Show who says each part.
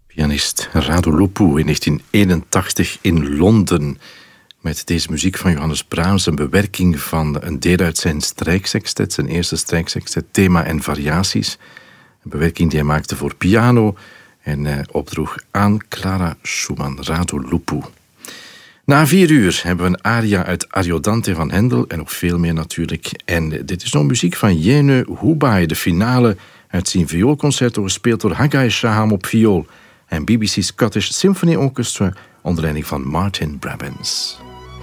Speaker 1: Pianist Radu Lupu in 1981 in Londen. Met deze muziek van Johannes Brahms, een bewerking van een deel uit zijn strijksextet, zijn eerste strijksextet, thema en variaties. Een bewerking die hij maakte voor piano en opdroeg aan Clara Schumann, Radu Lupu. Na 4 uur hebben we een aria uit Ariodante van Händel en nog veel meer natuurlijk. En dit is nog muziek van Jene Hubay, de finale uit zijn vioolconcerto, gespeeld door Haggai Shaham op viool en BBC Scottish Symphony Orchestra onder leiding van Martin Brabants.